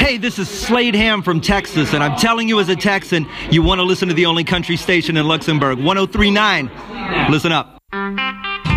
Hey, this is Slade Ham from Texas, and I'm telling you as a Texan, you want to listen to the only country station in Luxembourg, 103.9. Listen up.